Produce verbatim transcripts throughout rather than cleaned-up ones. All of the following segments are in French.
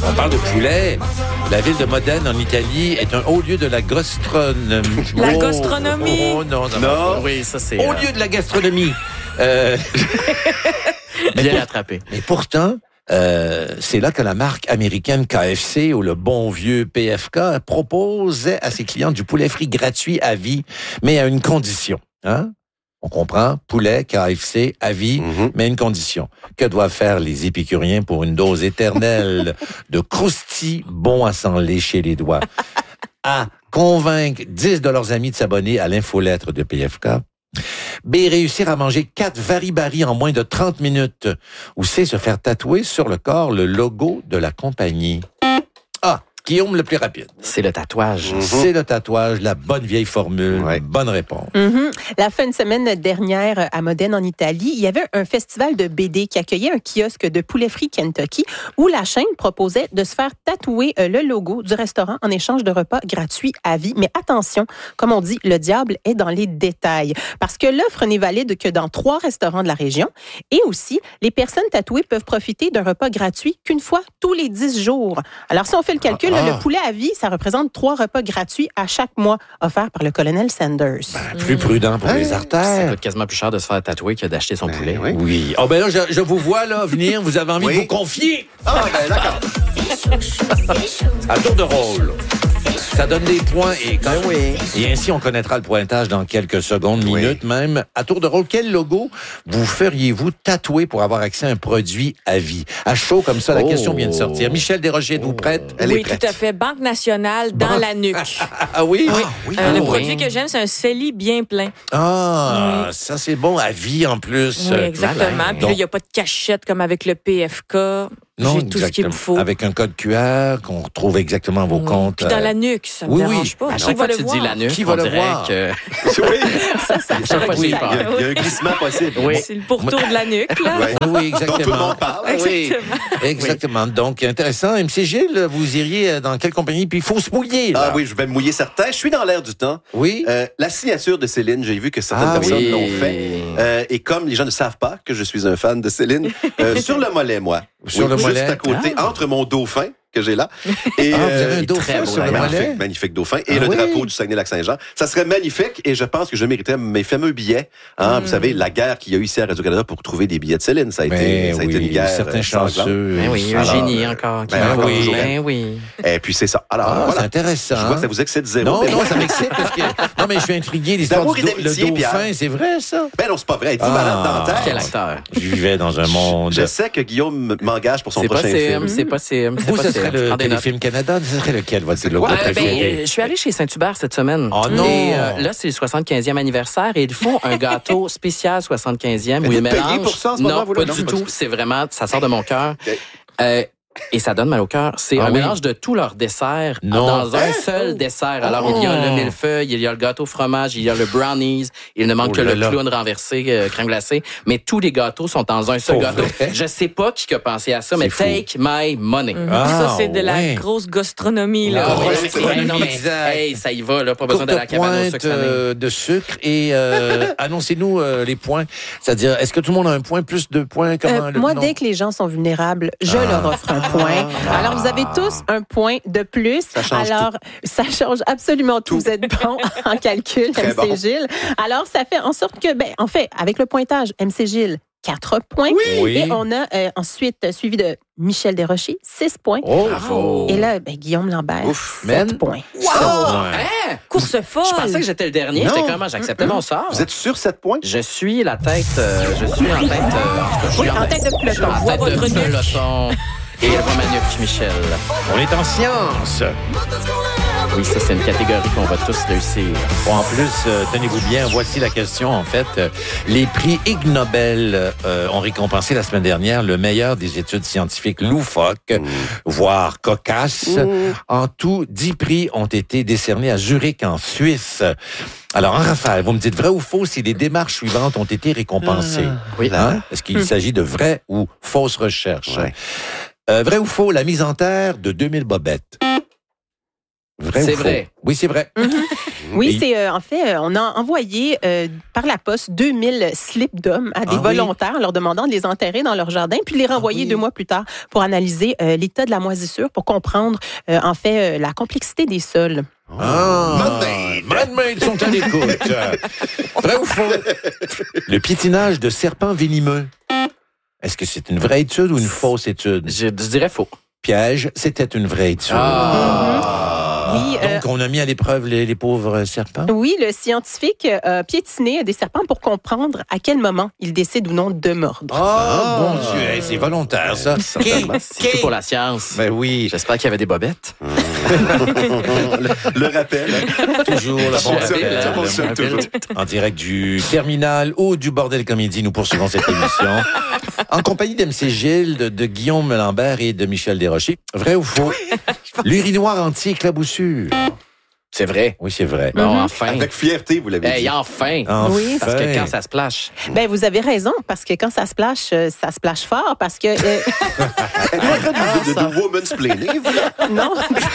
On parle de poulet. La ville de Modène, en Italie, est un haut lieu de la gastronomie. La oh, gastronomie? Oh, non, non. Non. Oui, ça, c'est... Haut euh, lieu de la gastronomie. Euh... bien attrapé. Mais pourtant, euh, c'est là que la marque américaine K F C ou le bon vieux P F K proposait à ses clients du poulet frit gratuit à vie, mais à une condition. Hein? On comprend, poulet, K F C, à vie, mm-hmm. mais à une condition. Que doivent faire les épicuriens pour une dose éternelle de croustilles bons à s'en lécher les doigts? A. Convaincre dix de leurs amis de s'abonner à l'infolettre de P F K. B. Réussir à manger quatre varibari en moins de trente minutes. Ou C. Se faire tatouer sur le corps le logo de la compagnie. A. Guillaume, le plus rapide. C'est le tatouage. Mm-hmm. C'est le tatouage, la bonne vieille formule. Ouais. Bonne réponse. Mm-hmm. La fin de semaine dernière, à Modène, en Italie, il y avait un festival de B D qui accueillait un kiosque de poulet frit Kentucky où la chaîne proposait de se faire tatouer le logo du restaurant en échange de repas gratuits à vie. Mais attention, comme on dit, le diable est dans les détails. Parce que l'offre n'est valide que dans trois restaurants de la région. Et aussi, les personnes tatouées peuvent profiter d'un repas gratuit qu'une fois tous les dix jours. Alors, si on fait le calcul, Ah. le poulet à vie, ça représente trois repas gratuits à chaque mois offerts par le colonel Sanders. Ben, plus prudent pour Hein? les Ça artères. coûte quasiment plus cher de se faire tatouer que d'acheter son Ben, poulet. oui. Oui. Oh ben là, je, je vous vois là venir. Vous avez envie Oui. de vous confier Ah, ben d'accord. à tour de rôle. Ça donne des points et, Ben oui. et ainsi on connaîtra le pointage dans quelques secondes, Oui. minutes même. À tour de rôle, quel logo vous feriez-vous tatouer pour avoir accès à un produit à vie? À chaud comme ça, la Oh. question vient de sortir. Michel Desrochers, êtes-vous prête? Elle oui, est prête. tout à fait. Banque nationale dans Banque- la nuque. Ah oui? Ah, Oui. oui. Euh, Ah le oui. produit que j'aime, c'est un CELI bien plein. Ah, ça c'est bon, à vie en plus. Oui, exactement. malin. Puis là, il n'y a pas de cachette comme avec le P F K. Non, J'ai tout ce qu'il me faut. Avec un code Q R qu'on retrouve exactement vos Oui. comptes. Puis dans euh, la nuque, ça me oui, dérange oui. pas. À Qui chaque va fois que le tu voir? dis la nuque, Qui va on le dirait voir? que... Oui. Ça, ça, À chaque fois que j'y ça- pense. Il y, a, il y a un glissement possible. Oui. C'est le pourtour de la nuque, là. Ouais. Oui, Dont tout le exactement. monde parle. Oui, Exactement. exactement. Donc, intéressant. M C Gilles, vous iriez dans quelle compagnie? Puis il faut se mouiller, là. Ah oui, je vais me mouiller certain. Je suis dans l'air du temps. Oui? Euh, la signature de Céline, j'ai vu que certaines Ah personnes oui. l'ont fait. Euh, et comme les gens ne savent pas que je suis un fan de Céline, euh, sur le mollet, moi. Sur Oui, le juste mollet. à côté, Ah. entre mon dauphin que j'ai là. Et, Ah, vous euh, avez un il est dauphin très beau, sur le d'ailleurs. mollet? magnifique, magnifique dauphin. Et Ah le oui? drapeau du Saguenay-Lac-Saint-Jean. Ça serait magnifique et je pense que je mériterais mes fameux billets. Hein, Mm. Vous savez, la guerre qu'il y a eu ici à Radio-Canada pour trouver des billets de Céline. Ça a été, Ben ça a été oui, une guerre. certains euh, sanglante. chanceux. Ben oui, Alors, Eugénie euh, encore. qui ben m'envoie oui. toujours. Ben oui. Et puis c'est ça. Alors, Ah, voilà. c'est intéressant. Je vois que ça vous excite zéro. Non, mais non, moi- ça m'excite parce que... Non, mais je suis intrigué. L'histoire D'amour du et do- le d'amitié, dauphin, Pierre. c'est vrai, ça? Ben non, c'est pas vrai. Êtes-vous Ah. malade dentaire? Quel acteur. Je vivais dans un monde... Je sais que Guillaume m'engage pour son C'est prochain possible, film. c'est possible. c'est Vous, ce possible. serait Je le prends des notes. Téléfilm Canada. Ce serait lequel, votre logo quoi? Euh, ben, préféré? euh, je suis allé chez Saint-Hubert cette semaine. Oh non! Et euh, là, c'est le soixante-quinzième anniversaire et ils font un gâteau spécial soixante-quinzième Mais où ils vous payez mélangent... pour ça en ce moment, Non, vous, pas là? Non, du pas tout. du tout. C'est vraiment... Ça sort de mon cœur. Ok. Euh, et ça donne mal au cœur. C'est Ah un oui? mélange de tous leurs desserts Non. dans un Hein? seul dessert. Alors, il y a Oh. le millefeuille, il y a le gâteau fromage, il y a le brownies, il ne manque Oh que là le là. clown renversé, euh, crème glacée. Mais tous les gâteaux sont dans un seul Pour gâteau. vrai? Je sais pas qui a pensé à ça, mais fou. take my money. Ah, ça, c'est de la ouais. grosse gastronomie, là. Ah, ouais, ouais, c'est c'est- vrai. non, mais, Exact. hey, ça y va, là. Pas besoin Courte de la cabane au pointe sucre cette année. euh, de sucre et euh, annoncez-nous euh, les points. C'est-à-dire, est-ce que tout le monde a un point, plus deux points? Comment Euh, le- moi, non? dès que les gens sont vulnérables, je Ah. leur offre un point. Alors, vous avez tous un point de plus. Ça change Alors, ça change absolument tout. Tout. Vous êtes bon en calcul, Très M C bon. Gilles. Alors, ça fait en sorte que, ben, en fait, avec le pointage, M C Gilles, quatre points. Oui. Et on a euh, ensuite euh, suivi de Michel Desrochers, six points. Oh, Bravo. Et là, ben, Guillaume Lambert, Ouf. sept Man. points. Wow! Hein? Course folle! Je pensais que j'étais le dernier. Non. J'étais comment? J'acceptais mon sort. Vous êtes sur sept points? Je suis la tête... euh, je suis en tête... euh, en tout cas, je suis Oui, en tête de Je suis peloton. en Vois tête votre de nuque. peloton. Et elle voit ma nuque, Michel. On est en sciences. Oui, ça, c'est une catégorie qu'on va tous réussir. Bon, en plus, euh, tenez-vous bien, voici la question. En fait, Euh, les prix Ig Nobel euh, ont récompensé la semaine dernière le meilleur des études scientifiques loufoques, Mmh. voire cocasses. En tout, dix prix ont été décernés à Zurich, en Suisse. Alors, en rafale, vous me dites vrai ou faux si les démarches suivantes ont été récompensées? Oui. Hein? Est-ce qu'il s'agit de vraies ou fausses recherches? Ouais. Euh, vrai ou faux, la mise en terre de deux mille bobettes? Vrai C'est ou faux? vrai. Oui, c'est vrai. Oui, Et- c'est euh, en fait, euh, on a envoyé euh, par la poste deux mille slips d'hommes à des Ah oui? volontaires, en leur demandant de les enterrer dans leur jardin, puis de les renvoyer oui. deux mois plus tard pour analyser euh, l'état de la moisissure, pour comprendre euh, en fait euh, la complexité des sols. Ah, Man-made. Man-made sont à l'écoute. Vrai ou faux? Le piétinage de serpents venimeux. Est-ce que c'est une vraie étude ou une fausse étude? Je, je dirais faux. Piège, c'était une vraie étude. Ah. Oui, euh, Donc, on a mis à l'épreuve les, les pauvres serpents? Oui, le scientifique a piétiné des serpents pour comprendre à quel moment ils décident ou non de mordre. Oh, bon Dieu, hey, c'est volontaire, ça. Certainement. C'est tout pour la science. Ben oui, J'espère qu'il y avait des bobettes. le, le rappel. hein. toujours la Bon, bonne ça, rappel. ça fonctionne toujours. En direct du Terminal ou du Bordel Comédie, nous poursuivons cette émission. En compagnie d'M C Gilles, de, de Guillaume Lambert et de Michel Desrochers. Vrai ou faux? L'urinoir anti-éclaboussure. C'est vrai. Oui, c'est vrai. Bon, Mhm. enfin. Avec fierté, vous l'avez Hey, dit. enfin. Enfin. Oui. Parce que quand ça se plash. Ben, vous avez raison, parce que quand ça splash, euh, ça splash fort, parce que... euh, Êtes-vous en train de, de, de, de womansplaining, vous, là? non,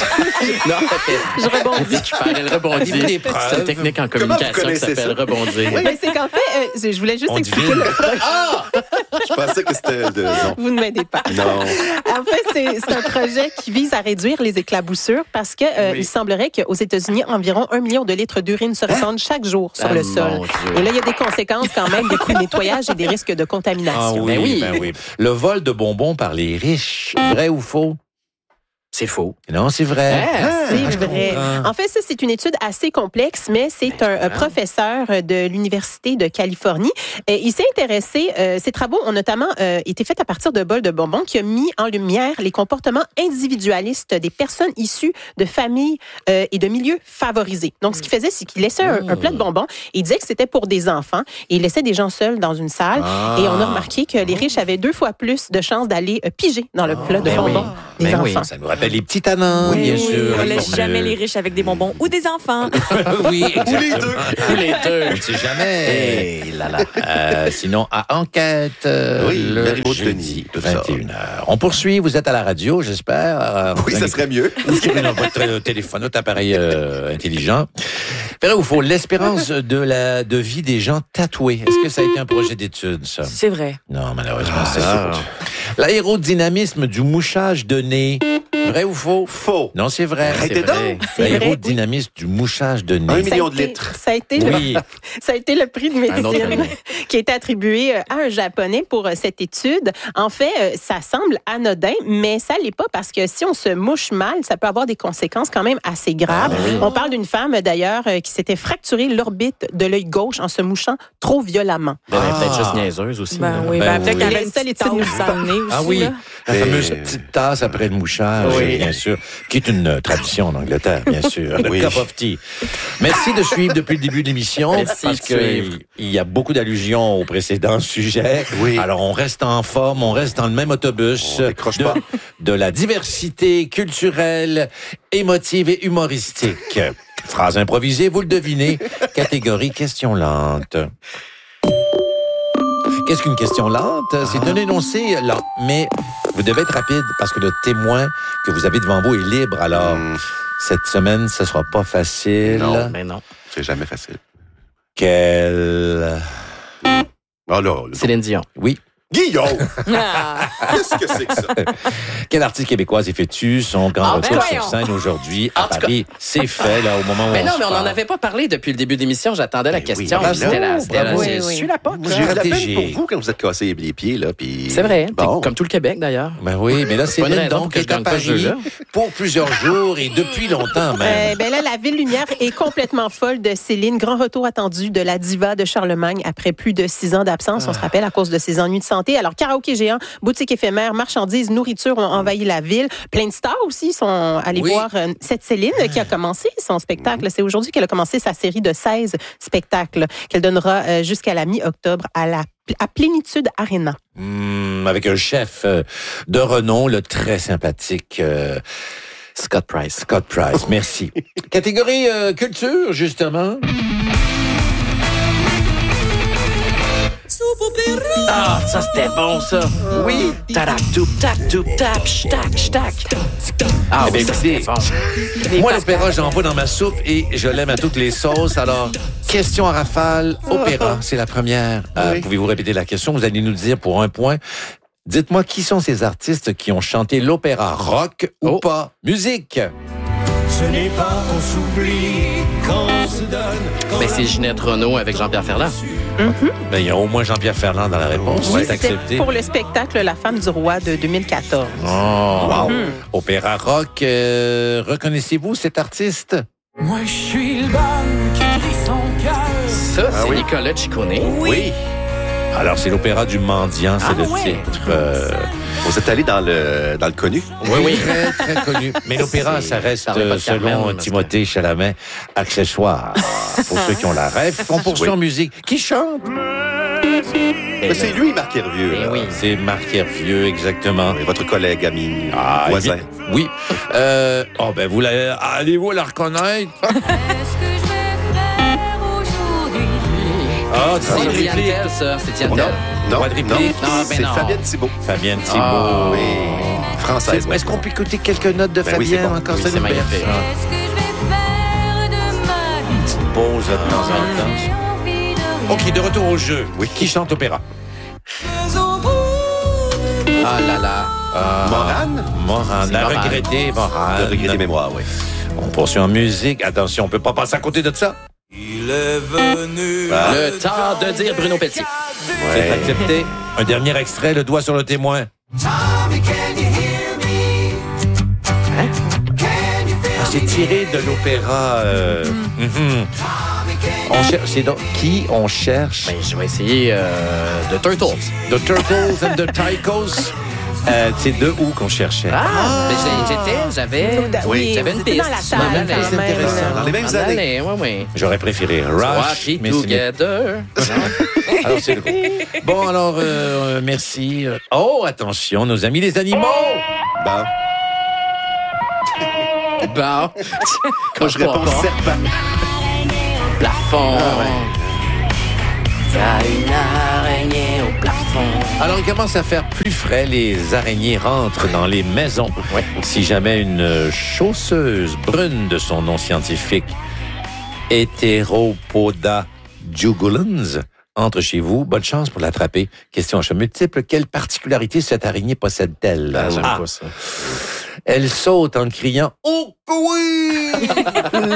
Non, je rebondis. elle rebondit. Dis-moi des preuves. C'est une technique en Comment vous communication qui connaissez s'appelle ça? rebondir. Ben, c'est qu'en fait, euh, je voulais juste On expliquer devine. le... Ah! Je pensais que c'était de... Non. Vous ne m'aidez pas. Non. En fait, c'est c'est un projet qui vise à réduire les éclaboussures parce que euh, Oui. il semblerait qu'aux États-Unis, environ un million de litres d'urine se répandent chaque jour sur Ah, le mon sol. Dieu. Et là, il y a des conséquences quand même, des coûts de nettoyage et des risques de Ah contamination. oui, Ben oui. ben oui. Le vol de bonbons par les riches. Vrai ou faux? C'est faux. Non, c'est vrai. Ah, C'est je vrai. comprends. En fait, ça, c'est une étude assez complexe, mais c'est un euh, professeur de l'Université de Californie. Et il s'est intéressé, euh, ses travaux ont notamment euh, été faits à partir de bols de bonbons qui ont mis en lumière les comportements individualistes des personnes issues de familles euh, et de milieux favorisés. Donc, ce qu'il faisait, c'est qu'il laissait un, un plat de bonbons et il disait que c'était pour des enfants et il laissait des gens seuls dans une salle. Ah. Et on a remarqué que les riches avaient deux fois plus de chances d'aller euh, piger dans le plat de Ben oui. bonbons des Ben oui, enfants. ça nous rappelle les petits tanins, bien Oui, sûr. on la laisse formule. jamais les riches avec des bonbons ou des enfants. oui, exactement. les deux. Tous les deux. On ne sait jamais. Hey, là, là. Euh, sinon, à Enquête, euh, Oui, le Marie-Maud jeudi, Denis, tout ça. vingt et une heures. On poursuit, vous êtes à la radio, j'espère. Euh, Oui, ça serait mieux. Inscrivez dans votre euh, téléphone, votre appareil euh, intelligent. Vrai ou faux, l'espérance de la de vie des gens tatoués. Est-ce que ça a été un projet d'étude, ça? C'est vrai. Non, malheureusement, c'est Ah. faux. L'aérodynamisme du mouchage de nez. Vrai ou faux? Faux. Non, c'est vrai. Arrêtez C'est donc. vrai. C'est vrai. L'aérodynamisme du mouchage de nez. Un Ça a million de été- litres. Ça a été le Oui. Ça a été le prix de Un autre médecine année. qui a été attribué euh, à un Japonais pour euh, cette étude. En fait, euh, ça semble anodin, mais ça l'est pas parce que si on se mouche mal, ça peut avoir des conséquences quand même assez graves. On parle d'une femme d'ailleurs euh, qui s'était fracturé l'orbite de l'œil gauche en se mouchant trop violemment. Elle est peut-être Ah. juste niaiseuse aussi. Ben là. oui, Ben ben, peut-être oui. qu'elle avait Les une seules petite études tasse dans le nez aussi. Ah oui, là. la Et- fameuse petite tasse après le mouchage, Oui. bien sûr, qui est une euh, tradition en Angleterre, bien sûr. Le Oui. cup of tea. Merci de suivre depuis le début de l'émission, Merci parce de que suivre. il y a beaucoup d'allusions au précédent sujet. Oui. Alors, on reste en forme, on reste dans le même autobus. On décroche de, pas. de la diversité culturelle, émotive et humoristique. Phrase improvisée, vous le devinez. Catégorie question lente. Qu'est-ce qu'une question lente? C'est un énoncé lent, mais vous devez être rapide parce que le témoin que vous avez devant vous est libre. Alors, Hum, cette semaine, ce sera pas facile. Non. Mais non. c'est jamais facile. Quel... Oh là, là. Céline Dion. Oui. Guillaume! Ah. Qu'est-ce que c'est que ça? Quelle artiste québécoise effectue son grand Ah, retour ben sur voyons. scène aujourd'hui à En tout Paris? C'est fait, là, au moment où Mais on non, se mais on parle. n'en avait pas parlé depuis le début de l'émission. J'attendais la Ben oui, question. bravo, C'était la, c'était la, bravo. c'est- Oui, oui. sur la porte. J'ai eu de la peine Stratégie. pour vous quand vous êtes cassé les pieds, là, puis... C'est vrai. Bon. Comme tout le Québec, d'ailleurs. Ben oui, mais là, C'est pas une Céline, raison pour donc, que je est à gagne pas ce Paris jeu-là. pour plusieurs jours et depuis longtemps même. Euh, ben là, la Ville Lumière est complètement folle de Céline. Grand retour attendu de la diva de Charlemagne après plus de six ans d'absence, on se rappelle, à cause de ses ennuis de santé. Alors, karaoké géant, boutique éphémère, marchandises, nourriture ont envahi la ville. Plein de stars aussi sont allés Oui. voir euh, cette Céline qui a commencé son spectacle. C'est aujourd'hui qu'elle a commencé sa série de seize spectacles qu'elle donnera euh, jusqu'à la mi-octobre à la à Plénitude Arena. Hmm, avec un chef euh, de renom, le très sympathique euh, Scott Price. Scott Price. Merci. Catégorie euh, culture, justement. Sous Ah, ça c'était bon, ça. Oui. Tadap, toup, tap, toup, tap, shtac, shtac. Ah, Eh bien, oui, ça c'était écoutez, bon. moi, l'opéra, j'en vois dans ma soupe et je l'aime à toutes les sauces. Alors, question à rafale, opéra, c'est la première. Euh, Oui. Pouvez-vous répéter la question? Vous allez nous dire pour un point. Dites-moi qui sont ces artistes qui ont chanté l'opéra rock ou Oh. pas? Musique! Ce n'est pas qu'on s'oublie quand on se donne. quand Ben, c'est Ginette Renault avec Jean-Pierre Ferland. Ben, il y a au moins Jean-Pierre Ferland dans la réponse. Oui, c'est c'était accepté. pour le spectacle La femme du roi de deux mille quatorze. Oh, wow. Opéra rock, euh, reconnaissez-vous cet artiste? moi je suis le bon qui crie son cœur. Ça, c'est oui. Nicolas Ciccone. Oui. Alors, c'est l'opéra du mendiant, c'est Ah le ouais. titre. euh, Vous êtes allé dans le, dans le connu? Oui, oui. Très, très connu. Mais l'opéra, C'est- ça reste, ça aurait pas euh, de Carmen, selon parce Timothée Chalamet, accessoire. Pour ceux qui ont la rêve, on poursuit Oui. en musique. Qui chante? Mais c'est lui, Marc Hervieux. Eh là. oui. C'est Marc Hervieux, exactement. Oui, votre collègue, ami, Ah, voisin. évi- Oui. Euh, oh, ben, vous l'avez, allez-vous la reconnaître? Qu'est-ce que je vais faire aujourd'hui? Ah, C'est droit de Diane réplique. Tell, ça. C'est Diane Non, Tell. non, Droit de non, réplique. Non, ben c'est non. Fabienne Thibault. Fabienne Thibault. Ah, Oui, française. Est-ce qu'on peut écouter quelques notes de Ben oui, Fabienne c'est bon. encore? Oui, ça c'est nous berce. magnifique. Qu'est-ce que je vais faire de ma vie? Pause de temps en temps. J'ai envie de rien. OK, de retour au jeu. Oui. Qui chante opéra? Ah là là. Ah, Morane? Morane. C'est La Morane. regrettée Morane. De regretter mémoire, oui. On poursuit en musique. Attention, on peut pas passer à côté de ça. Il est venu. Ah. Le temps de dire Bruno Pelletier. C'est Ouais. accepté. Un dernier extrait, le doigt sur le témoin. Ah, c'est tiré de l'opéra. euh, mhm. On cherche, c'est donc qui on cherche? Ben, je vais essayer euh, de Turtles. The Turtles and the Tychos. Euh, c'est de où qu'on cherchait? Ah, ben, j'ai- j'étais, j'avais, Oui, j'avais une c'était piste. dans la Je table, m'en allais. quand C'est même. intéressant. Dans les mêmes Je m'en années. allais, oui, oui. J'aurais préféré Rush. Walkie mais ce n'est- together. Alors, c'est le groupe. Bon, alors, euh, merci. Oh, attention, nos amis les animaux! Bon, Bon. Quand je réponds serpent. Plafond. T'as une araignée au plafond. Alors, il commence à faire plus frais. Les araignées rentrent dans les maisons. Ouais. Si jamais une chausseuse brune de son nom scientifique, Heteropoda jugulans, entre chez vous, bonne chance pour l'attraper. Question à choix multiple. Quelle particularité cette araignée possède-t-elle? Ah, j'aime A. pas ça. Elle saute en criant « Oh oui! Lol! »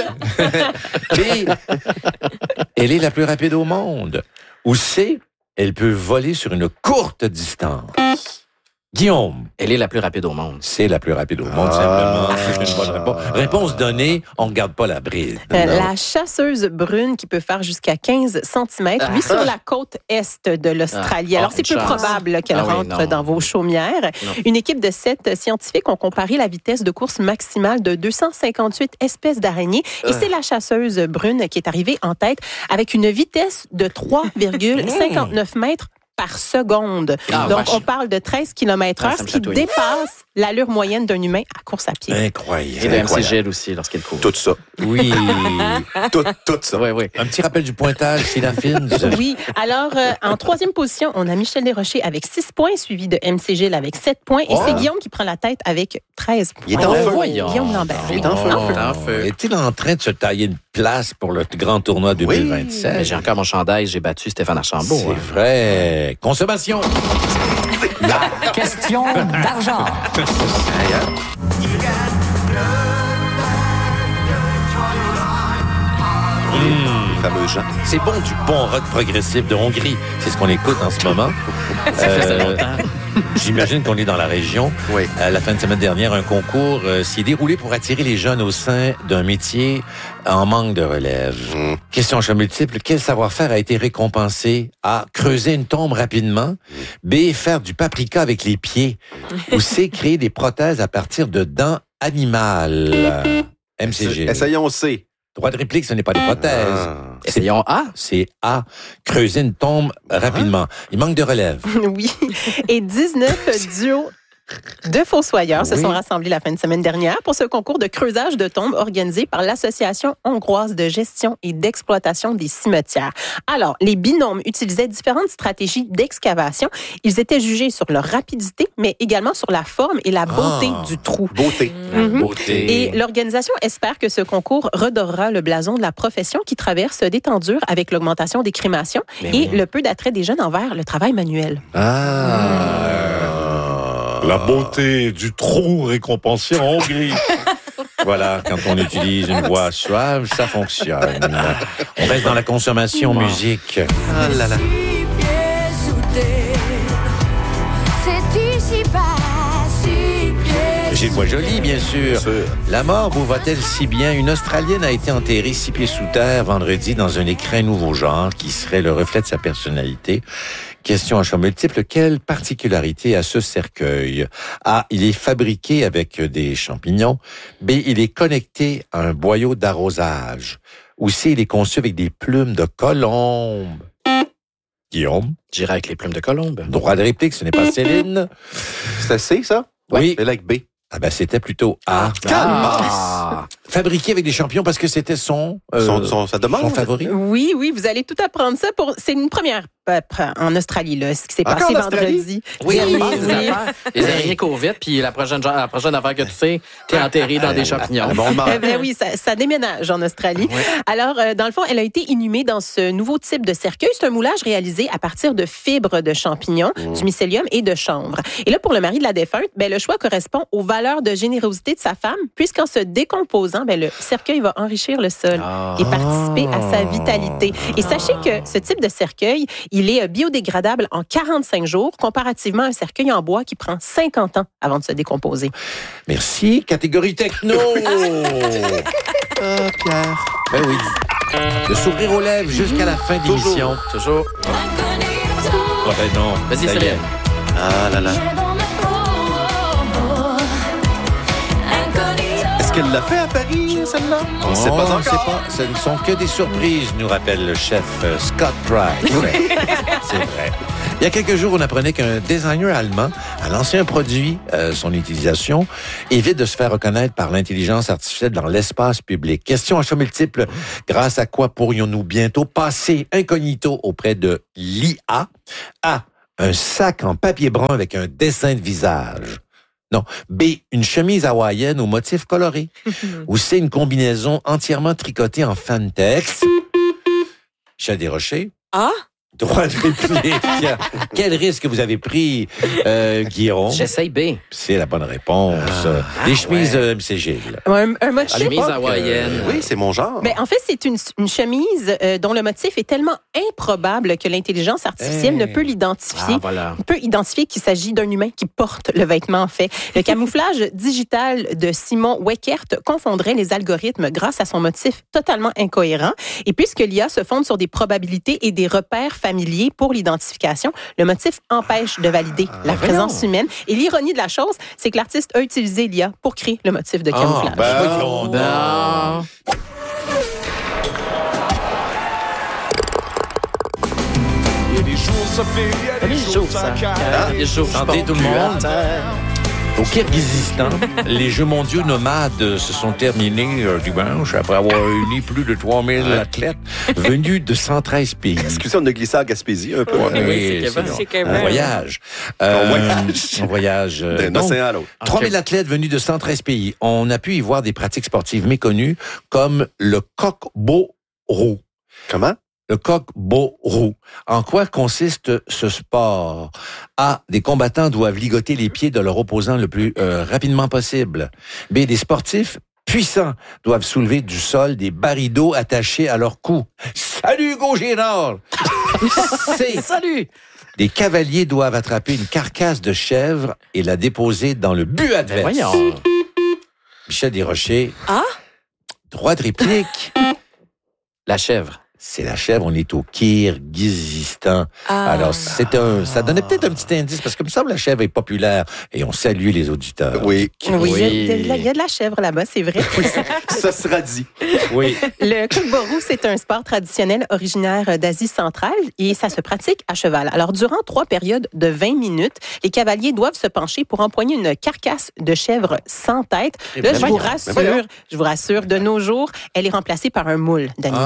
B. Elle est la plus rapide au monde. Ou C. Elle peut voler sur une courte distance. Guillaume, Elle est la plus rapide au monde. c'est la plus rapide au monde, Ah. simplement. C'est une bonne réponse. Réponse donnée, on ne garde pas la bride. Euh, Non. La chasseuse brune qui peut faire jusqu'à quinze centimètres, lui, sur la côte est de l'Australie. Ah. Alors, Ah, c'est peu une chance. probable qu'elle Ah oui, rentre non. dans vos chaumières. Non. Une équipe de sept scientifiques ont comparé la vitesse de course maximale de deux cent cinquante-huit espèces d'araignées. Et Ah. c'est la chasseuse brune qui est arrivée en tête avec une vitesse de trois virgule cinquante-neuf mètres par seconde. Ah, Donc, vache. on parle de treize kilomètres heure, Ah, ça me ce qui chatouille. dépasse l'allure moyenne d'un humain à course à pied. Et Incroyable. de M C incroyable. Gilles aussi, lorsqu'il court. Tout ça. Oui. Tout, tout ça. Oui, oui. Un petit rappel du pointage chez la fine. Oui. Alors, euh, en troisième position, on a Michel Desrochers avec six points, suivi de M C Gilles avec sept points. Et Oh. c'est Guillaume qui prend la tête avec treize points. Il est en Ben feu. voyons. Guillaume Lambert. Il est en feu. Oh, en feu. Est-il en train de se tailler une place pour le grand tournoi deux mille vingt-sept? Mais j'ai encore mon chandail, j'ai battu Stéphane Archambault. C'est hein. vrai. Consommation. La question d'argent. Les fameux gens. C'est bon du bon rock progressif de Hongrie. C'est ce qu'on écoute en ce moment. Ça fait Euh, longtemps. J'imagine qu'on est dans la région. Oui. À la fin de semaine dernière, un concours euh, s'est déroulé pour attirer les jeunes au sein d'un métier en manque de relève. Mm. Question à choix multiple. Quel savoir-faire a été récompensé? A. Creuser une tombe rapidement. B. Faire du paprika avec les pieds. Ou C. Créer des prothèses à partir de dents animales. M C G. Essayons C. Droit de réplique, ce n'est pas des prothèses. Ah. Essayons A. C'est A. Creuser une tombe rapidement. Il manque de relève. Oui. Et dix-neuf duos Deux fossoyeurs se Oui. sont rassemblés la fin de semaine dernière pour ce concours de creusage de tombes organisé par l'Association hongroise de gestion et d'exploitation des cimetières. Alors, les binômes utilisaient différentes stratégies d'excavation. Ils étaient jugés sur leur rapidité, mais également sur la forme et la beauté Ah. du trou. Beauté. Mhm. Beauté. Et l'organisation espère que ce concours redorera le blason de la profession qui traverse des temps durs avec l'augmentation des crémations Mais et oui. le peu d'attrait des jeunes envers le travail manuel. Ah. La beauté du trou récompensé en Hongrie. Voilà, quand on utilise une voix suave, ça fonctionne. On reste dans la consommation musique. Ah là là. Six pieds sous terre, c'est ici pas six pieds. J'ai une voix jolie, bien sûr. sûr. La mort vous va-t-elle si bien? Une Australienne a été enterrée six pieds sous terre vendredi dans un écrin nouveau genre qui serait le reflet de sa personnalité. Question à choix multiple. Quelle particularité a ce cercueil? A. Il est fabriqué avec des champignons. B. Il est connecté à un boyau d'arrosage. Ou C. Il est conçu avec des plumes de colombe. Guillaume, J'irai avec les plumes de colombe. droit de réplique, ce n'est pas Céline. C'était C, ça? Oui. Et like B. Ah ben, c'était plutôt A. Ah. Fabriqué avec des champignons parce que c'était son, euh, Son- son- sa demande? son favori. Oui, oui, vous allez tout apprendre ça. Pour... C'est une première euh, en Australie, là, ce qui s'est Encore passé en Australie? vendredi. Oui, oui, on passe des oui. affaires. Les araignées courent vite, puis la prochaine, la prochaine affaire que tu sais, t'es enterré dans des champignons. Bon, on Eh ben oui, ça, ça déménage en Australie. Ouais. Alors, euh, dans le fond, elle a été inhumée dans ce nouveau type de cercueil. C'est un moulage réalisé à partir de fibres de champignons, du mycélium et de chanvre. Et là, pour le mari de la défunte, ben, le choix correspond aux valeurs de générosité de sa femme, puisqu'en se décomposant, ben, le cercueil va enrichir le sol Ah. et participer à sa vitalité. Et sachez que ce type de cercueil, il est biodégradable en quarante-cinq jours, comparativement à un cercueil en bois qui prend cinquante ans avant de se décomposer. Merci. Catégorie techno. Ah, Pierre. Ben oui. Le sourire aux lèvres jusqu'à la fin de l'émission. Toujours. Ah ben non. Vas-y, Ça y est. Céline. Ah là là. Est-ce qu'elle l'a fait à Paris, celle-là? On ne sait Oh, pas on sait encore. pas. Ce ne sont que des surprises, nous rappelle le chef euh, Scott Price. C'est vrai. Il y a quelques jours, on apprenait qu'un designer allemand a lancé un produit. Euh, son utilisation évite de se faire reconnaître par l'intelligence artificielle dans l'espace public. Question à choix multiple. Grâce à quoi pourrions-nous bientôt passer incognito auprès de l'I A? A. Un sac en papier brun avec un dessin de visage. Non. B. Une chemise hawaïenne aux motifs colorés. Ou C. Une combinaison entièrement tricotée en fantex. Michel Desrochers. Ah? Droit de réplique. Quel risque vous avez pris, euh, Guillaume? J'essaye B. C'est la bonne réponse. Ah, Des chemises ouais. euh, M C G. Là. Un, un motif. Chemise hawaïenne. Oui, c'est mon genre. Ben, en fait, c'est une, une chemise euh, dont le motif est tellement improbable que l'intelligence artificielle Hey. ne peut l'identifier. Ah, voilà. On peut identifier qu'il s'agit d'un humain qui porte le vêtement, en fait. Le camouflage digital de Simon Weckert confondrait les algorithmes grâce à son motif totalement incohérent. Et puisque l'I A se fonde sur des probabilités et des repères familiers pour l'identification, le motif empêche de valider la présence humaine. Et l'ironie de la chose, c'est que l'artiste a utilisé l'I A pour créer le motif de camouflage. ben, voyons donc. Non. Il y a des jours ça fait, il y a Les des jours, jours ça. ça caille. Les jours, je Santé porte tout le plus monde. à terre. Au Kirghizistan, les Jeux mondiaux nomades se sont terminés euh, dimanche après avoir réuni plus de trois mille athlètes venus de cent treize pays. Excusez, on a glissé à Gaspésie un peu. Ouais, hein. oui, c'est Kevin. long. C'est Kevin. Un voyage. Un voyage. Un voyage. euh, D'un donc, océan à l'autre. trois mille athlètes venus de cent treize pays. On a pu y voir des pratiques sportives méconnues comme le coq-beau-roux. Comment? Le coq-beau-roux. En quoi consiste ce sport? A. Des combattants doivent ligoter les pieds de leur opposant le plus euh, rapidement possible. B. Des sportifs puissants doivent soulever du sol des barils d'eau attachés à leur cou. Salut Hugo Girard! C. Salut! Des cavaliers doivent attraper une carcasse de chèvre et la déposer dans le but adverse. Voyons. Michel Desrochers. Ah? Droit de réplique. La chèvre. C'est la chèvre, on est au Kirghizistan. Ah. Alors, c'est un, ça donnait peut-être un petit indice, parce que, il me semble, la chèvre est populaire, et on salue les auditeurs. Oui. Oui, il y a de la- il y, a de la chèvre là-bas, c'est vrai. Ça sera dit. Oui. Le coq-bourou, c'est un sport traditionnel originaire d'Asie centrale et ça se pratique à cheval. Alors, durant trois périodes de vingt minutes, les cavaliers doivent se pencher pour empoigner une carcasse de chèvre sans tête. Là, je vous rassure, je vous rassure, de nos jours, elle est remplacée par un moule d'animal.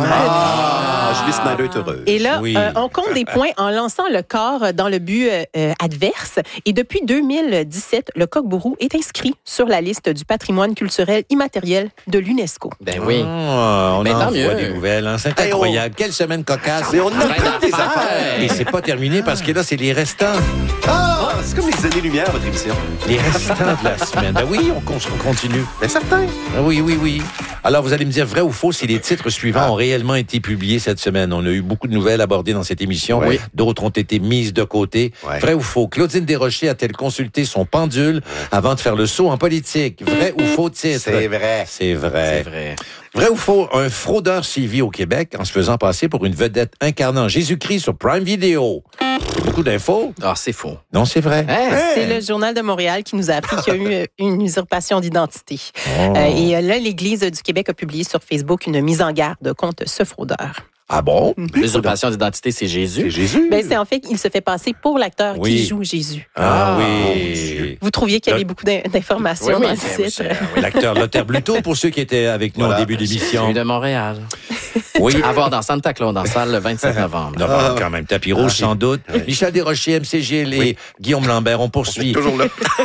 Ah, Julie Snyder est heureuse. Et là, Oui. euh, on compte des points en lançant le corps dans le but euh, adverse. Et depuis deux mille dix-sept, le coq-bourou est inscrit sur la liste du patrimoine culturel immatériel de l'UNESCO. Ben oui. Ah, on Mais en tant voit mieux. des nouvelles. Hein? C'est Hey, incroyable. Quelle semaine cocasse. Mais on a Plein plein des d'affaires. affaires. Et c'est pas terminé parce que là, c'est les restants. Ah, c'est comme les années-lumière, votre émission. Les restants de la semaine. Ben oui, on, con- on continue. Mais certain. Ah oui, oui, oui. Alors, vous allez me dire vrai ou faux si les titres suivants ont réellement été publiés cette semaine. On a eu beaucoup de nouvelles abordées dans cette émission. Oui. D'autres ont été mises de côté. Ouais. Vrai ou faux? Claudine Desrochers a-t-elle consulté son pendule avant de faire le saut en politique? Vrai ou faux titre? C'est vrai. C'est vrai. C'est vrai. Vrai ou faux? Un fraudeur sévit au Québec en se faisant passer pour une vedette incarnant Jésus-Christ sur Prime Video. Beaucoup d'infos? Ah, c'est faux. Non, c'est vrai. Hein? C'est le Journal de Montréal qui nous a appris qu'il y a eu euh, une usurpation d'identité. Oh. Euh, et euh, là, l'Église du Québec a publié sur Facebook une mise en garde contre ce fraudeur. Ah bon? L'usurpation d'identité, c'est C'est Jésus. Jésus. Ben, c'est en fait qu'il se fait passer pour l'acteur Oui. qui joue Jésus. Ah, Ah, oui. Vous trouviez qu'il y avait Le- beaucoup d'in- d'informations Oui, oui, dans le c'est- titre. c'est- L'acteur Lothar Bluto, pour ceux qui étaient avec nous Voilà. au début de l'émission. Celui de Montréal. Oui. À voir dans Santa Claus, dans salle, le vingt-sept novembre. Novembre, quand même. Tapis rouge, Ah, sans doute. oui. Michel Desrochers, M C G L et Oui. Guillaume Lambert, on poursuit. Toujours là.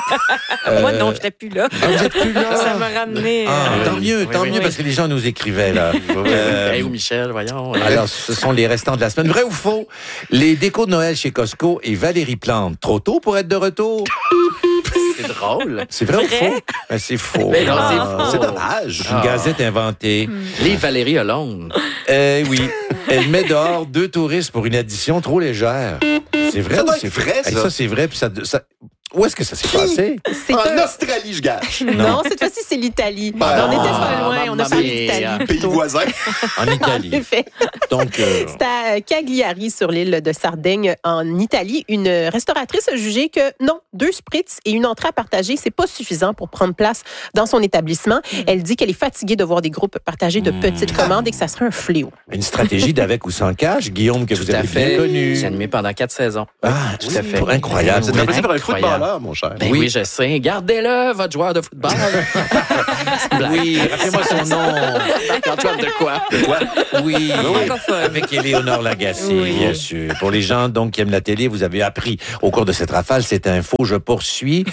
Euh, Moi, non, je n'étais plus là. Ah, vous êtes plus là? Ça m'a ramené. Ah, euh, tant mieux, tant oui, mieux, oui. parce que les gens nous écrivaient, là. Euh, Hey, ou Michel, voyons. Alors, ce sont les restants de la semaine. Vrai ou faux? Les décos de Noël chez Costco et Valérie Plante. Trop tôt pour être de retour? C'est drôle. C'est vrai, ou Vrai? faux? Ben, c'est faux. Mais non, c'est Ah. faux. C'est dommage. C'est une Ah. gazette inventée. Livre Valérie Hollande. Eh oui. Elle met dehors deux touristes pour une addition trop légère. C'est vrai Ça ou doit c'est être vrai, Eh, ça. ça, c'est vrai. Puis ça, ça- Où est-ce que ça s'est passé? C'est En un- Australie, je gâche. Non, cette fois-ci, c'est l'Italie. Ah, on était ah, pas loin, on a mamma parlé mia. d'Italie. Pays plutôt. voisin. En En Italie. effet. Donc, euh, C'est à Cagliari, sur l'île de Sardaigne, en Italie. Une restauratrice a jugé que non, deux spritz et une entrée à partager, c'est pas suffisant pour prendre place dans son établissement. Elle dit qu'elle est fatiguée de voir des groupes partager de petites commandes et que ça serait un fléau. une stratégie d'avec ou sans cash, Guillaume, que vous Tout à avez bien fait. connu. J'ai animé pendant quatre saisons. Ah, tout à fait. Incroyable. C'est Mais- remplacé par un Incroyable. footballeur, mon cher. Ben Oui. oui, je sais. Gardez-le, votre joueur de football. Oui, rappelez-moi son nom. Antoine de quoi? Quoi? Oui, Francophone. avec Éléonore Lagacé, Oui. bien sûr. Pour les gens donc qui aiment la télé, vous avez appris au cours de cette rafale cette info. Je poursuis.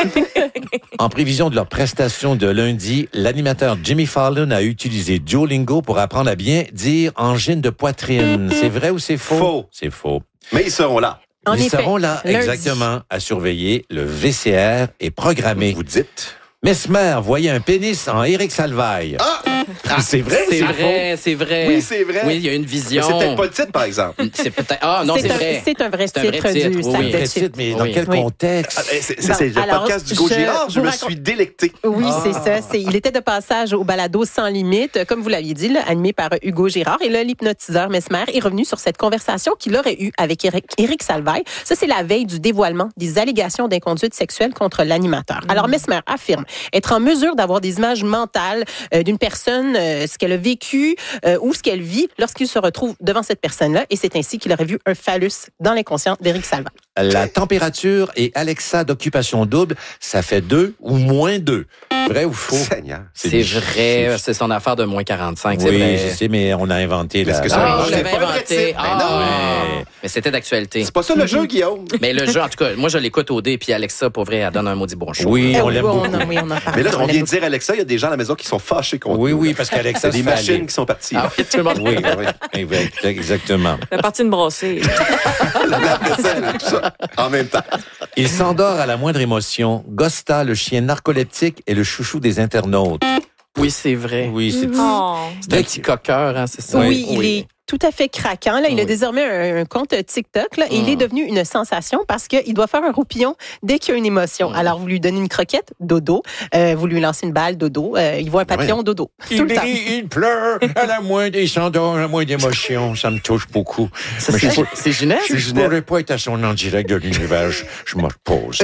En prévision de leur prestation de lundi, l'animateur Jimmy Fallon a utilisé Duolingo pour apprendre à bien dire angine de poitrine. C'est vrai ou c'est faux? Faux. C'est faux. Mais ils seront là. En Ils effet, seront là, lundi. exactement, à surveiller. Le V C R est programmé. Vous dites. Mesmer voyait un pénis en Éric Salvaille. Ah! C'est vrai? C'est faux? vrai, c'est vrai. Oui, c'est vrai. Oui, il y a une Mais vision. c'est peut-être pas le titre, par exemple. C'est peut-être. Ah, non, c'est un, vrai. c'est un vrai C'est un titre, vrai titre, du oui, sac oui. de Vrai chips. titre, mais dans Oui. quel Oui. contexte? Ah, eh, C'est c'est- Bon, c'est le alors, podcast d'Hugo je Girard. Je vous me raconte- suis délecté. Oui, Ah. c'est ça. C'est, il était de passage au balado Sans Limite, comme vous l'aviez dit, là, animé par Hugo Girard. Et là, l'hypnotiseur Mesmer est revenu sur cette conversation qu'il aurait eue avec Éric, Éric Salvaille. Ça, c'est la veille du dévoilement des allégations d'inconduite sexuelle contre l'animateur. Alors, Mesmer affirme être en mesure d'avoir des images mentales euh, d'une personne, euh, ce qu'elle a vécu euh, ou ce qu'elle vit lorsqu'il se retrouve devant cette personne-là. Et c'est ainsi qu'il aurait vu un phallus dans l'inconscient d'Éric Salvaille. La température et Alexa d'occupation double, ça fait deux ou moins deux. Vrai ou faux? Seigneur. C'est des- vrai, c'est son affaire de moins quarante-cinq, c'est Oui, vrai. je sais, mais on a inventé Est-ce la... que la- ça- Ah, Ah, je c'est l'avais pas le vrai inventé. titre. Ah, Mais non. ouais. Mais c'était d'actualité. C'est pas ça le jeu, Guillaume. Mais le jeu, en tout cas, moi, je l'écoute au dé, puis Alexa, pour vrai, elle donne un maudit bon show. Oui, Eh on oui, l'aime oui, beaucoup. on en- oui, on en parle. Mais là, on l'aime vient de dire Alexa, il y a des gens à la maison qui sont fâchés contre Oui, nous, oui, là. parce qu'Alexa, C'est des se fait machines aller. qui sont parties. Ah oui, tout le monde. Oui, oui. Eh oui, exactement. La partie de brasser. La vaisselle, tout ça, en même temps. Il s'endort à la moindre émotion. Gosta, le chien narcoleptique, est le chouchou des internautes. Oui, c'est vrai. Oui, c'est... Oh. C'est un petit coqueur, hein, c'est ça? Oui, il est tout à fait craquant. Là, il Oui. a désormais un, un compte TikTok là, et Mm. il est devenu une sensation parce qu'il doit faire un roupillon dès qu'il y a une émotion. Mm. Alors, vous lui donnez une croquette, dodo. Euh, vous lui lancez une balle, dodo. Euh, il voit un papillon, dodo. Il Tout le temps. rit, il pleure, à la moindre, il s'endort, à la moindre émotion. Ça me touche beaucoup. Ça, Mais c'est, je, c'est Ginette? je, je pourrais pas être à son en direct de l'univers. Je, je me repose.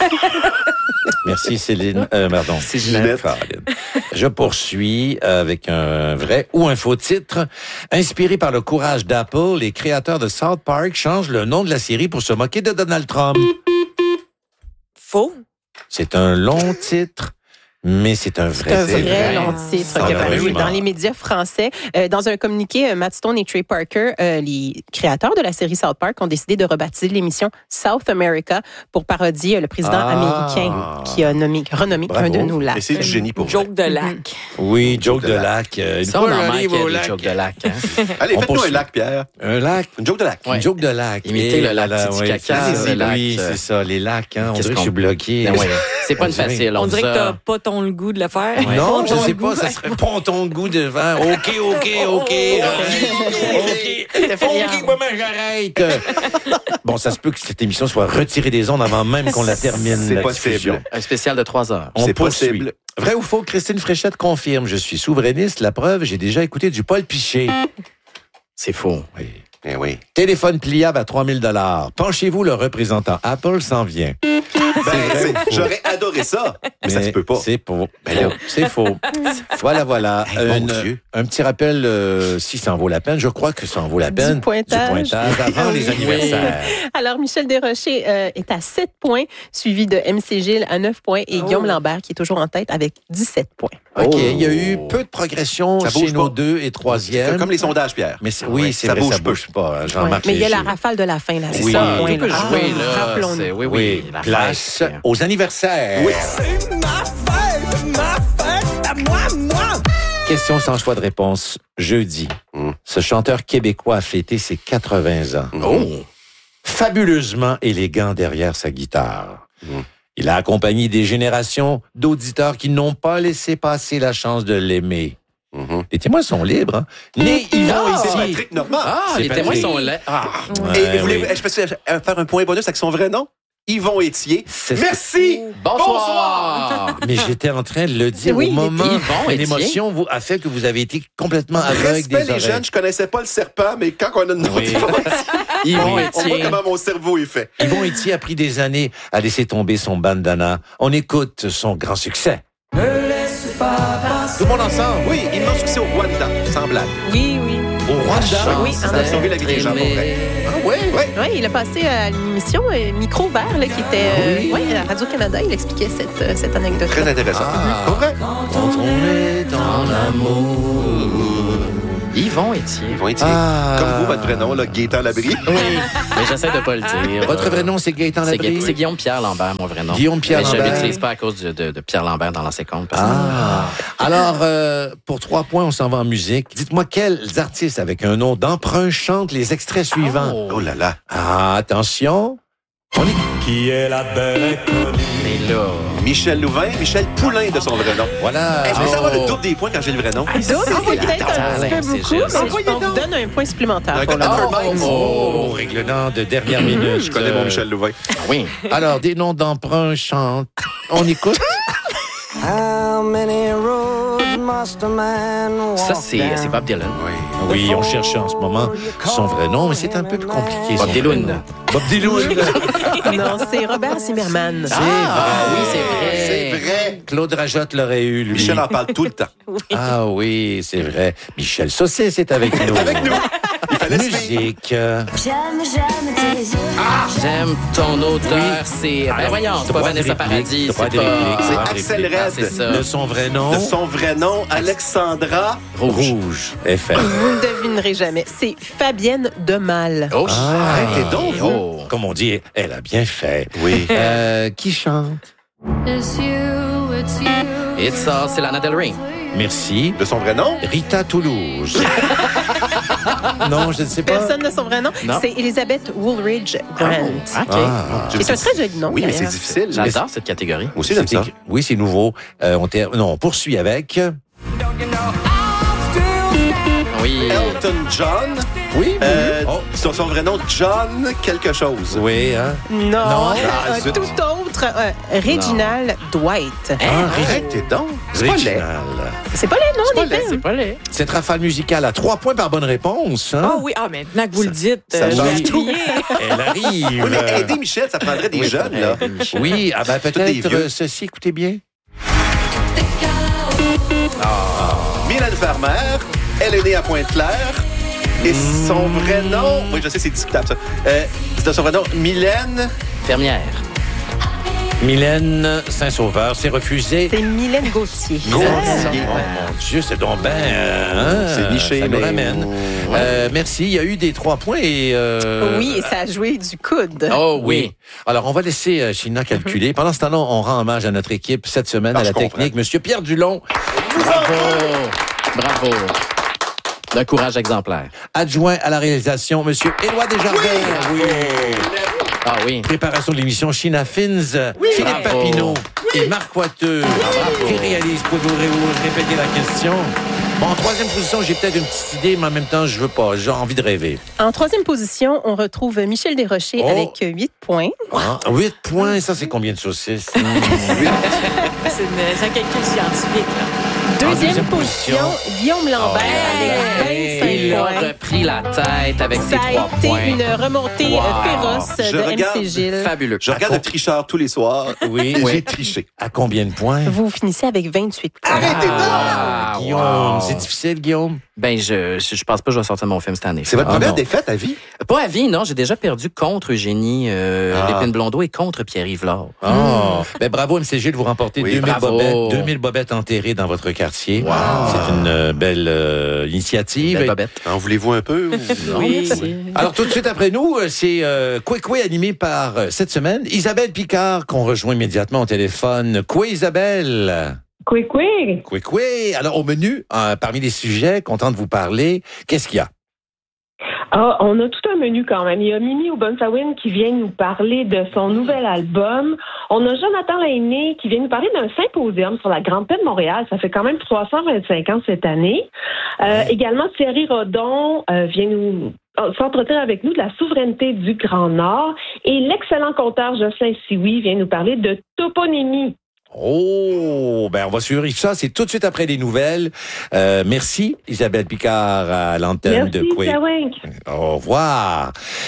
Merci Céline. Euh, pardon. C'est Ginette. Caroline. Je poursuis avec un vrai ou un faux titre. Inspiré par le courage d'Apple, les créateurs de South Park changent le nom de la série pour se moquer de Donald Trump. Faux. C'est un long titre, mais c'est un vrai C'est un titre. vrai long titre Ah, qui a paru malheureusement. dans les médias français. Euh, dans un communiqué, euh, Matt Stone et Trey Parker, euh, les créateurs de la série South Park, ont décidé de rebaptiser l'émission South America pour parodier euh, le président Ah. américain qui a nommé, renommé Bravo. un de nos lacs. Et c'est du génie pour Joke de Mhm. lac. Oui, joke de de lac. lac. Euh, Une Ça, fois, on en j'arrive manque au des lac. jokes de lac. Hein? Allez, On faites-nous un poursuit. lac, Pierre. Un lac. Une joke de lac. Ouais. Une joke de lac. Imiter Et le lac là, Titi ouais, Caca, c'est- le lac, Oui, euh, c'est ça, les lacs. Hein. On Qu'est-ce dirait que qu'on- je suis bloqué. Ben ouais. C'est pas On une dirait- facile. On dirait vous que a- t'as pas ton le goût de le faire. Ouais. Non, Pas je ton sais goût. pas, ça serait pas ton goût de vin. OK, OK, OK. euh, OK, OK, moi, j'arrête. Bon, ça se peut que cette émission soit retirée des ondes avant même qu'on la termine. C'est la possible. diffusion. Un spécial de trois heures. On C'est poursuit. possible. Vrai ou faux, Christine Fréchette confirme. Je suis souverainiste. La preuve, j'ai déjà écouté du Paul Piché. C'est faux. Oui. Eh oui. Téléphone pliable à trois mille dollars. Penchez-vous, le représentant Apple s'en vient. Ben, vrai c'est- ou faux? j'aurais adoré ça, mais, ça se peut pas. C'est faux. Ben là. C'est faux. Voilà, voilà. Hey, mon Une- Dieu. un petit rappel, euh, si ça en vaut la peine. Je crois que ça en vaut la Du peine. pointage. pointage avant les anniversaires. Alors, Michel Desrochers euh, est à sept points, suivi de M C Gilles à neuf points et Oh. Guillaume Lambert qui est toujours en tête avec dix-sept points. OK. Oh. Il y a eu peu de progression Ça chez bouge nos pas. deux et troisième. Comme les sondages, Pierre. Mais c'est- oui, Ouais, c'est ça vrai, bouge ça peu. bouge pas. hein, Ouais. Jean-Marc Mais il y a la Léger. rafale de la fin. Là, avec Oui, cent tout points, peut là. jouer, Ah, là. rappelons-nous. C'est- Oui, Oui, oui. la place fête. aux anniversaires. Oui. Question sans choix de réponse. Jeudi, Mm. ce chanteur québécois a fêté ses quatre-vingts ans. Oh! Fabuleusement élégant derrière sa guitare. Mm. Il a accompagné des générations d'auditeurs qui n'ont pas laissé passer la chance de l'aimer. Mhm. Les témoins sont libres. Hein? Né Yvon C'est ici. Patrick Normand. Ah, C'est les témoins Patrick. sont là. Ah! Ouais, Et vous voulez, oui. je peux faire un point bonus avec son vrai nom? Yvon Étier. C'est- Merci! Bonsoir! Mais j'étais en train de le dire Oui, au il moment était Yvon où Étier. l'émotion vous a fait que vous avez été complètement aveugle Respect des les oreilles. jeunes, je connaissais pas le serpent, mais quand on a une Oui. Ils vont on voit Étier. comment mon cerveau est fait. Yvon Étier a pris des années à laisser tomber son bandana. On écoute son grand succès. Tout le monde ensemble. Oui, immense succès au Rwanda, sans blague. Oui, oui. Au Rwanda. Oui, Ça a sauvé la vie des gens, pour vrai. Ah oui? Oui, il a passé à une émission euh, Micro Vert là, qui était euh, Oui. ouais, à Radio-Canada. Il expliquait cette, euh, cette anecdote. Très intéressant. Ah. Pour vrai? Quand on est dans l'amour. Yvon Étier. Yvon Étier. Ah. Comme vous, votre vrai nom, là, Gaétan Labrie. Oui, mais j'essaie de pas le dire. Votre vrai nom, c'est Gaëtan C'est Labrie? Gu- c'est Guillaume Pierre Lambert, mon vrai nom. Guillaume Pierre mais Lambert. je l'utilise pas à cause de, de, de Pierre Lambert dans l'ancien compte. parce que- Ah. Alors, euh, pour trois points, on s'en va en musique. Dites-moi quels artistes avec un nom d'emprunt chantent les extraits suivants. Oh là là. Ah, attention. On est... Qui est la belle inconnue? Mais là... Michel Louvain, Michel Poulain de son vrai nom. Voilà. Hey, je vais Oh. savoir le double des points quand j'ai le vrai nom. Donc, c'est peut-être un petit peu c'est beaucoup, juste. mais on vous donne un point supplémentaire. Un pour gars de le- Netherlands. Oh, règlement de dernière minute. Je connais mon Euh, Michel Louvain. Oui. Alors, des noms d'emprunt chantent. On écoute. Ça, c'est c'est Bob Dylan. Oui, on cherche en ce moment son vrai nom, mais c'est un peu plus compliqué. Bob son Dylan. vrai nom. Bob Dylan. Non, c'est Robert Zimmerman. C'est Ah, vrai. oui, c'est vrai. C'est vrai. Claude Rajotte l'aurait eu, lui. Michel en parle tout le temps. Ah oui, c'est vrai. Michel Saucisse est avec nous. Avec nous. Il fallait se faire. Musique. euh, J'aime, j'aime tes yeux. J'aime ton odeur, c'est... Ben Alors, voyons, c'est pas droit de Vanessa réplique, Paradis, droit c'est de pas... réplique, C'est droit de Axel réplique. Ah, Red. c'est ça. De son vrai nom. De son vrai nom, Alexandra. Rouge. F R. Vous ne devinerez jamais. C'est Fabienne Demal. Oh, Ah, arrêtez donc, vous. Oh. Comme on dit, elle a bien fait. Oui. Euh, qui chante? It's you, it's you. It's all, c'est Lana Del Rey. Merci. De son vrai nom? Rita Toulouse. Non, je ne sais pas. Personne n'a son vrai nom. Non. C'est Elizabeth Woolridge Grant. Oh, OK. Ah. C'est un très joli nom. Oui, mais c'est d'ailleurs. difficile. J'adore cette catégorie. Moi aussi, j'aime C'est ça. écrit- Oui, c'est nouveau. Euh, on, ter- non, on poursuit avec. Oui. Elton John. Oui, Euh, oh. son, son vrai nom, John quelque chose. Oui, hein? Non, Non. euh, Ah, zut. tout autre. euh, Reginald Dwight. Ah, Arrêtez donc. C'est pas laid. Original. C'est pas les noms C'est pas des laid, films. C'est pas laid. Cette rafale musicale à trois points par bonne réponse. Hein? Ah oui, ah, maintenant que vous le dites, ça euh, je change vais tout. appuyer. Elle arrive. Oui, mais aider Michel, ça prendrait des Oui, jeunes, là. Oui, ah ben des peut-être vieux. euh, ceci, écoutez bien. Mylène Farmer, elle est née à Pointe-Claire. Et son vrai nom, oui, je sais, c'est discutable, ça. Euh, c'est son vrai nom, Mylène. Fermière. Mylène Saint-Sauveur, c'est refusé. C'est Mylène Gauthier. Gauthier. Oh mon Dieu, c'est donc ben... euh, hein, C'est niché, ça nous mais- ramène. Ouais. Euh, merci, il y a eu des trois points et... euh, Oui, et ça a joué du coude. Oh Oui. oui. Alors, on va laisser euh, China calculer. Pendant ce temps-là, on rend hommage à notre équipe cette semaine Ah, à la je comprends. technique. Monsieur Pierre Dulon, Bravo. Bravo. D'un courage exemplaire. adjoint à la réalisation. Monsieur Éloi Desjardins. Oui. Ah oui. Préparation de l'émission China Fins. Philippe Bravo. Papineau et Marc Poiteux qui réalise. Pouvez-vous ré- répéter la question? Bon, en troisième position, j'ai peut-être une petite idée, mais en même temps, je veux pas. J'ai envie de rêver. En troisième position, on retrouve Michel Desrochers Oh. avec huit points. Hein? Huit points, ça, c'est combien de saucisses? C'est une- c'est un calcul scientifique. Là. Deuxième deuxième position, position, Guillaume Lambert Oh, avec vingt-cinq Il a points. repris la tête avec ses Ça trois a été points. une remontée Wow. euh, féroce Je de regarde M C Gilles. Fabuleux. Je regarde le tricheur tous les soirs. Oui. J'ai Oui. triché. À combien de points? Vous finissez avec vingt-huit points. Arrêtez donc! Ah, Guillaume, wow. c'est difficile, Guillaume? Ben, je, je, je pense pas que je vais sortir mon film cette année. C'est votre Ah, première non. défaite à vie? Pas à vie, non. J'ai déjà perdu contre Eugénie euh, Ah. Lépine Blondeau et contre Pierre-Yves Lard. Oh. Ben, bravo, M C G, de vous remporter Oui, deux mille bravo. bobettes, deux mille bobettes enterrées dans votre quartier. C'est une euh, belle euh, initiative. Belle bobette. En voulez-vous un peu? ou- Oui. Alors, tout de suite après nous, euh, c'est euh, Quoi animé par, euh, cette semaine, Isabelle Picard, qu'on rejoint immédiatement au téléphone. Quoi, Isabelle? Quick, quick. Quoi, quoi? Alors, au menu, euh, parmi les sujets, content de vous parler, qu'est-ce qu'il y a? Ah, on a tout un menu quand même. Il y a Mimi Obunsawin qui vient nous parler de son nouvel album. On a Jonathan Lainé qui vient nous parler d'un symposium sur la Grande Paix de Montréal. Ça fait quand même trois cent vingt-cinq ans cette année. Euh, également, Thierry Rodon euh, vient nous s'entretenir avec nous de la souveraineté du Grand Nord. Et l'excellent conteur Jocelyn Sioui vient nous parler de toponymie. Oh, ben on va suivre ça. C'est tout de suite après les nouvelles. Euh, merci, Isabelle Picard à l'antenne de Merci, Quake. Kawink. Au revoir.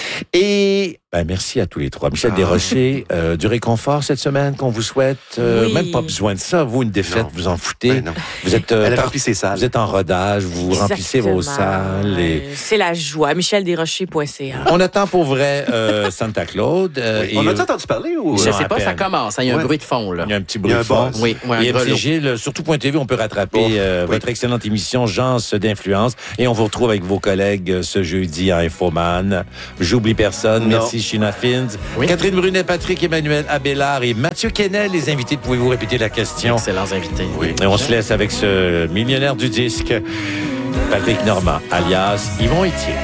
Et ben, merci à tous les trois. Michel Desrochers, euh, du réconfort cette semaine qu'on vous souhaite. Euh, Oui. Même pas besoin de ça. Vous, une défaite, Non. vous en foutez. Ben non. Vous êtes, euh, Elle a par- rempli ses salles. vous êtes en rodage, vous remplissez vos Exactement. salles. Et... Euh, C'est la joie. michel desrochers point c a. On attend pour vrai euh, Santa Claude. euh, Oui. et, On a-tu euh, entendu parler ou? Je Non, sais à pas, ça peine. commence. hein. Il y a un Ouais. bruit de fond, là. Il y a un petit Il y bruit a de un fond. buzz. Oui, oui, un Et M C grelot. Gilles, sur tout point T V, on peut rattraper Oh, euh, oui. votre excellente émission Gens d'influence. Et on vous retrouve avec vos collègues euh, ce jeudi à Infoman. J'oublie personne. Non. Merci, China Fins. Oui. Catherine Brunet, Patrick Emmanuel Abélard et Mathieu Kennel, les invités. Pouvez-vous répéter la question? Excellents invités. Oui. Et on se laisse avec ce millionnaire du disque, Patrick Normand, alias Yvon Etier.